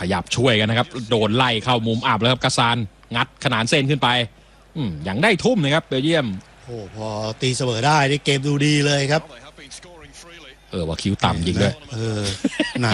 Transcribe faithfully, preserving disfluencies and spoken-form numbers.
ยับช่วยกันนะครับโดนไล่เข้ามุมอับแล้วครับกาซานงัดขนานเส้นขึ้นไปอืมอย่างได้ทุ่มนะครับเบลเยียมโอ้พอตีเสมอได้นี่เกมดูดีเลยครับเออว่าคิ้วต่ำจริงด้วยเออหนา